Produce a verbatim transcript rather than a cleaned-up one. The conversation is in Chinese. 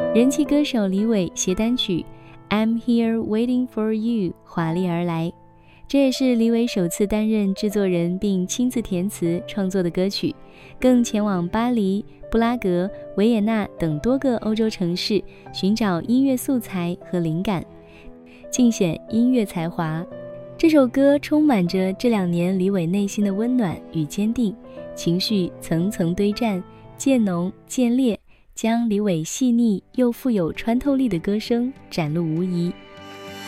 人气歌手李伟携单曲 I'm Here Waiting for You 华丽而来，这也是李伟首次担任制作人并亲自填词创作的歌曲，更前往巴黎、布拉格、维也纳等多个欧洲城市寻找音乐素材和灵感，尽显音乐才华。这首歌充满着这两年李伟内心的温暖与坚定，情绪层层堆栈，渐浓渐烈，将李伟细腻又富有穿透力的歌声展露无遗。